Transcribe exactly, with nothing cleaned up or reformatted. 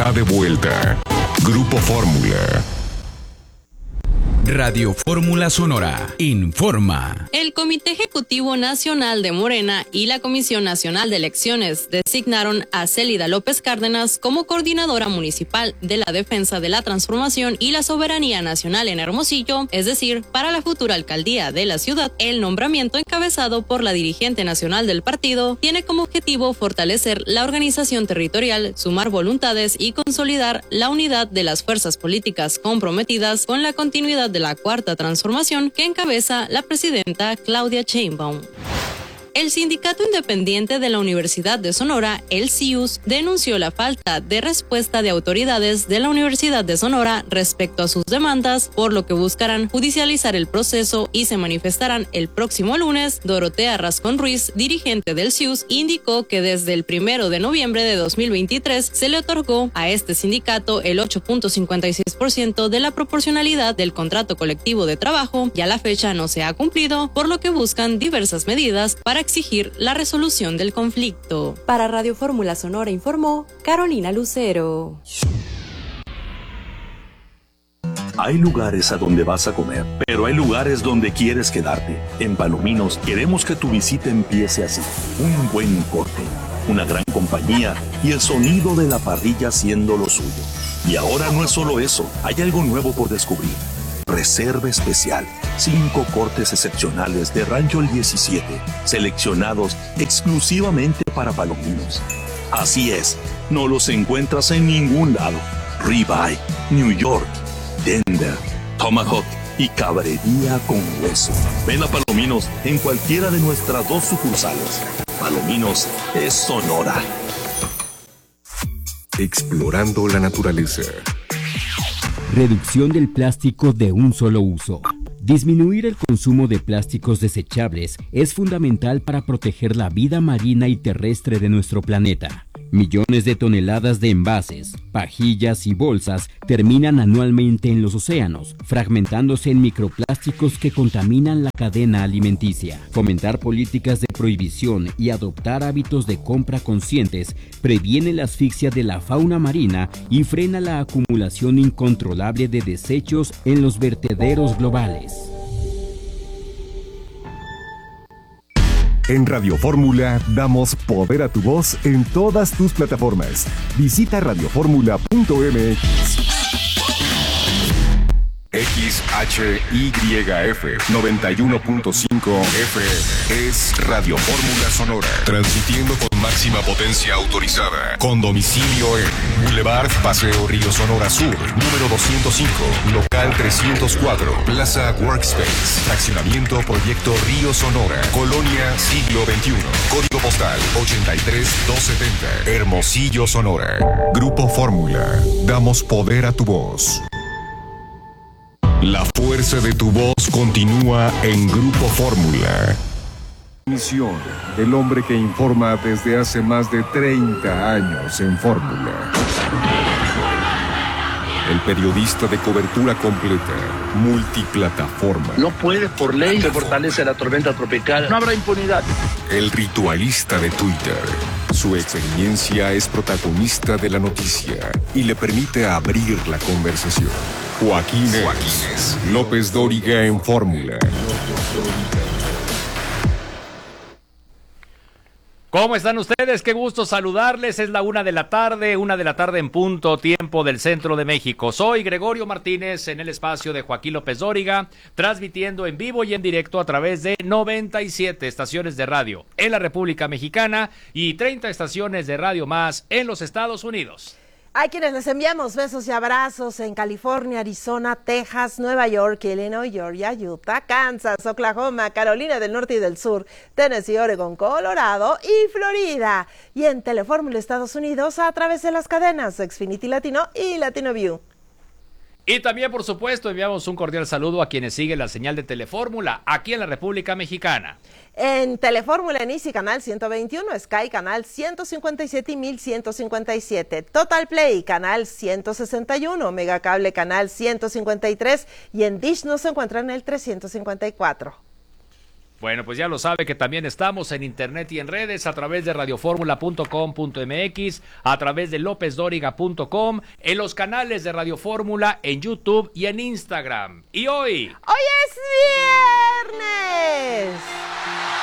está de vuelta. Grupo Fórmula. Radio Fórmula Sonora informa. El Comité Ejecutivo Nacional de Morena y la Comisión Nacional de Elecciones designaron a Célida López Cárdenas como coordinadora municipal de la defensa de la transformación y la soberanía nacional en Hermosillo, es decir, para la futura alcaldía de la ciudad. El nombramiento, encabezado por la dirigente nacional del partido, tiene como objetivo fortalecer la organización territorial, sumar voluntades y consolidar la unidad de las fuerzas políticas comprometidas con la continuidad de la Cuarta Transformación que encabeza la presidenta Claudia Sheinbaum. El Sindicato Independiente de la Universidad de Sonora, el C I U S, denunció la falta de respuesta de autoridades de la Universidad de Sonora respecto a sus demandas, por lo que buscarán judicializar el proceso y se manifestarán el próximo lunes. Dorotea Rascón Ruiz, dirigente del C I U S, indicó que desde el primero de noviembre de dos mil veintitrés se le otorgó a este sindicato el ocho punto cincuenta y seis por ciento de la proporcionalidad del contrato colectivo de trabajo y a la fecha no se ha cumplido, por lo que buscan diversas medidas para exigir la resolución del conflicto. Para Radio Fórmula Sonora informó Carolina Lucero. Hay lugares a donde vas a comer, pero hay lugares donde quieres quedarte. En Palominos queremos que tu visita empiece así. Un buen corte, una gran compañía y el sonido de la parrilla siendo lo suyo. Y ahora no es solo eso, hay algo nuevo por descubrir. Reserva especial. Cinco cortes excepcionales de Rancho El diecisiete, seleccionados exclusivamente para Palominos. Así es, no los encuentras en ningún lado. Ribeye, New York, Denver, Tomahawk y cabrería con hueso. Ven a Palominos en cualquiera de nuestras dos sucursales. Palominos es Sonora. Explorando la naturaleza. Reducción del plástico de un solo uso. Disminuir el consumo de plásticos desechables es fundamental para proteger la vida marina y terrestre de nuestro planeta. Millones de toneladas de envases, pajillas y bolsas terminan anualmente en los océanos, fragmentándose en microplásticos que contaminan la cadena alimenticia. Fomentar políticas de prohibición y adoptar hábitos de compra conscientes previene la asfixia de la fauna marina y frena la acumulación incontrolable de desechos en los vertederos globales. En Radio Fórmula damos poder a tu voz en todas tus plataformas. Visita radio fórmula punto m x. X H Y F noventa y uno punto cinco F M es Radio Fórmula Sonora, transmitiendo con máxima potencia autorizada, con domicilio en Boulevard Paseo Río Sonora Sur, número doscientos cinco, local trescientos cuatro, Plaza Workspace, fraccionamiento Proyecto Río Sonora, Colonia Siglo veintiuno, código postal ochenta y tres mil doscientos setenta, Hermosillo, Sonora. Grupo Fórmula, damos poder a tu voz. La fuerza de tu voz continúa en Grupo Fórmula. Misión del hombre que informa desde hace más de treinta años en Fórmula. El periodista de cobertura completa, multiplataforma. No puede por ley se fortalece la tormenta tropical. No habrá impunidad. El ritualista de Twitter. Su experiencia es protagonista de la noticia y le permite abrir la conversación. Joaquín Joaquínez López Dóriga en Fórmula. ¿Cómo están ustedes? Qué gusto saludarles. Es la una de la tarde, una de la tarde en punto, tiempo del centro de México. Soy Gregorio Martínez en el espacio de Joaquín López Dóriga, transmitiendo en vivo y en directo a través de noventa y siete estaciones de radio en la República Mexicana y treinta estaciones de radio más en los Estados Unidos. Hay quienes les enviamos besos y abrazos en California, Arizona, Texas, Nueva York, Illinois, Georgia, Utah, Kansas, Oklahoma, Carolina del Norte y del Sur, Tennessee, Oregon, Colorado y Florida. Y en Telefórmula Estados Unidos a través de las cadenas Xfinity Latino y Latino View. Y también, por supuesto, enviamos un cordial saludo a quienes siguen la señal de Telefórmula aquí en la República Mexicana. En Telefórmula en Easy Canal ciento veintiuno, Sky Canal ciento cincuenta y siete y mil ciento cincuenta y siete, Total Play Canal ciento sesenta y uno, Megacable Canal ciento cincuenta y tres y en Dish nos encuentran en el trescientos cincuenta y cuatro. Bueno, pues ya lo sabe que también estamos en internet y en redes a través de radioformula punto com punto m x, a través de lópez dóriga punto com, en los canales de Radio Fórmula, en YouTube y en Instagram. Y hoy... ¡Hoy es